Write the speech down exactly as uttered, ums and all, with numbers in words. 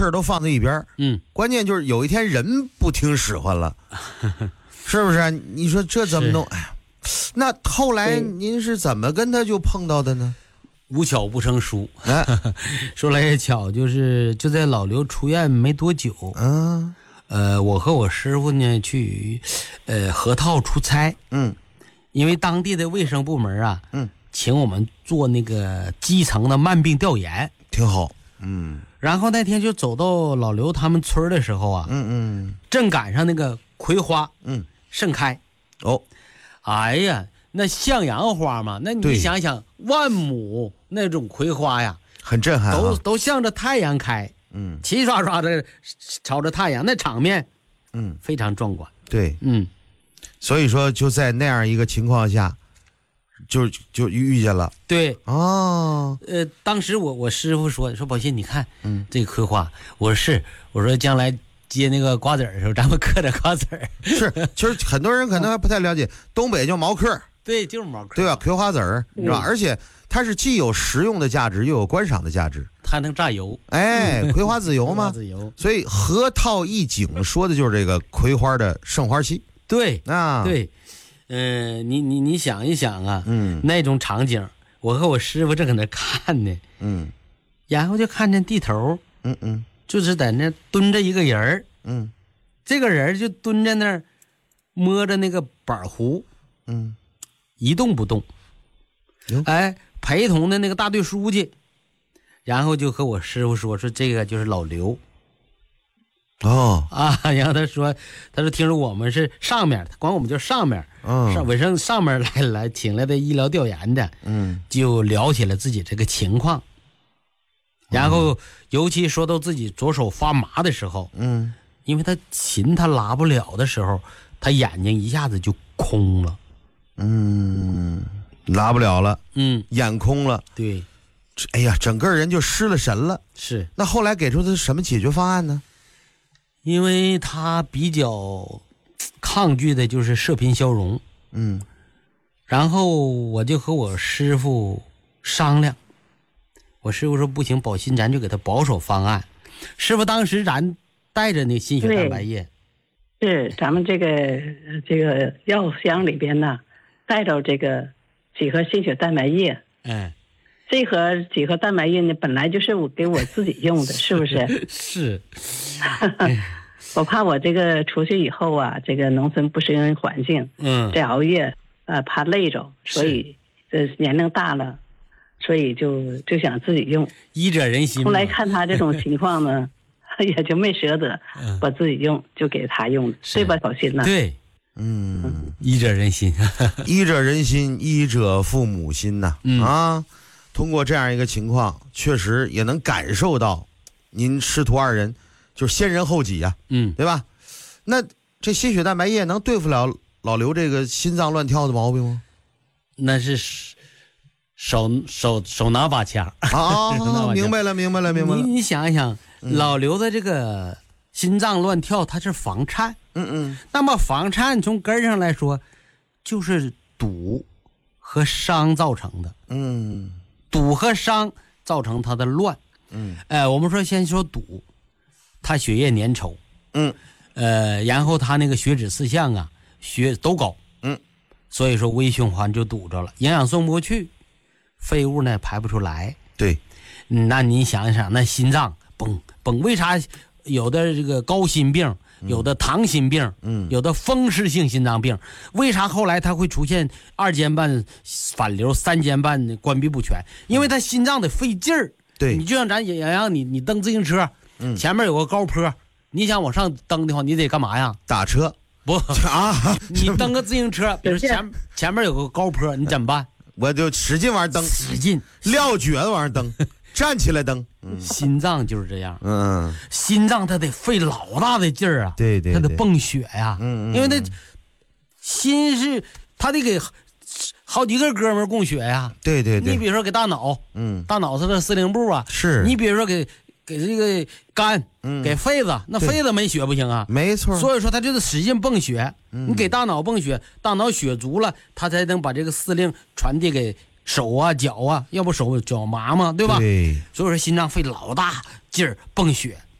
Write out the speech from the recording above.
事都放在一边， 嗯， 关键就是有一天人不听使唤了，是不是？你说这怎么弄？哎呀，那后来您是怎么跟他就碰到的呢？ 无巧不成书， 哎， 说来也巧，就是就在老刘出院没多久， 嗯， 呃，我和我师傅呢去，呃，河套出差， 嗯， 因为当地的卫生部门啊， 嗯， 请我们做那个基层的慢病调研， 挺好，嗯， 然后那天就走到老刘他们村的时候啊， 嗯嗯， 正赶上那个葵花， 嗯， 盛开， 哦， 哎呀，那向阳花嘛，那你想想万亩那种葵花呀， 很震撼、啊， 都都向着太阳开， 嗯， 齐刷刷的朝着太阳，那场面， 嗯， 非常壮观。 对， 嗯， 所以说就在那样一个情况下，就就遇见了。 对， 哦， 呃，当时我我师傅说说宝信，你看， 嗯， 这个葵花，我说是，我说将来接那个瓜子儿的时候，咱们嗑点瓜子儿。 是，其实很多人可能还不太了解，东北叫毛嗑， 对，就是毛嗑， 对吧？葵花籽儿，是吧？ 嗯、 而且它是既有食用的价值，又有观赏的价值。 它能榨油， 哎，葵花籽油吗？ 葵花籽油。 所以河套一景说的就是这个葵花的盛花期。 对啊， 对，嗯、呃，你你你想一想啊， 嗯， 那种场景，我和我师傅正搁那看呢， 嗯， 然后就看见地头， 嗯嗯， 就是在那蹲着一个人儿， 嗯， 这个人就蹲在那儿，摸着那个板壶， 嗯， 一动不动。哎，陪同的那个大队书记，然后就和我师傅说说这个就是老刘。 哦啊，然后他说，他说听说我们是上面，管我们叫上面， 嗯， 上卫生上面来来请来的医疗调研的， 嗯， 就聊起了自己这个情况，然后尤其说到自己左手发麻的时候， 嗯， 因为他琴他拉不了的时候，他眼睛一下子就空了， 嗯，拉不了了， 嗯， 眼空了， 对， 哎呀，整个人就失了神了。 是， 那后来给出的什么解决方案呢？ 因为他比较抗拒的就是射频消融， 嗯， 然后我就和我师傅商量，我师傅说不行，宝信咱就给他保守方案。师傅当时咱带着那心血蛋白液， 是咱们这个这个药箱里边呢，带着这个几盒心血蛋白液。 哎， 这盒几盒蛋白液呢，本来就是我给我自己用的，是不是？ 是。 我怕我这个出去以后啊，这个农村不适应环境， 嗯， 这熬夜，呃，怕累着，所以这年龄大了，所以就就想自己用。 医者仁心。 后来看他这种情况呢，也就没舍得把自己用，就给他用的，对吧，宝信呢？ 对， 嗯， 医者仁心， 医者仁心，医者父母心呐、 嗯、 啊！通过这样一个情况，确实也能感受到您师徒二人就是先人后己呀、啊， 嗯， 对吧？那这心血蛋白液能对付了老刘这个心脏乱跳的毛病吗？ 那是手手手拿把掐啊！明白了，明白了，明白了。 你你想一想，嗯、老刘的这个心脏乱跳，它是房颤， 嗯嗯， 那么房颤从根上来说，就是堵和伤造成的， 嗯， 堵和伤造成它的乱， 嗯， 哎，我们说先说堵。他血液粘稠， 嗯， 呃，然后他那个血脂四项啊，血都高， 嗯， 所以说微循环就堵着了，营养送不过去，废物呢排不出来。 对， 那你想一想，那心脏嘣嘣，为啥有的这个高心病，有的糖心病， 嗯， 有的风湿性心脏病，为啥后来它会出现二尖瓣反流、三尖瓣关闭不全？因为他心脏得费劲儿。 对， 你就像咱也让你你蹬自行车。 嗯， 前面有个高坡，你想往上蹬的话，你得干嘛呀？ 打车不啊？ 你蹬个自行车，比如前前面有个高坡，你怎么办？ 我就使劲往上蹬， 使劲撂蹶子往上蹬，站起来蹬。 嗯、心脏就是这样， 嗯， 心脏它得费老大的劲儿啊， 对对， 它得泵血呀， 嗯嗯， 因为它心是它得给好几个哥们儿供血呀， 对对对。 你比如说给大脑， 嗯， 大脑是个司令部啊， 是你比如说给。给这个肝， 嗯， 给肺子，那肺子没血不行啊， 没错。 所以说他就得使劲泵血， 嗯、 你给大脑泵血，大脑血足了，他才能把这个司令传递给手啊、脚啊，要不手脚麻嘛，对吧？ 对。 所以说心脏费老大劲儿泵血，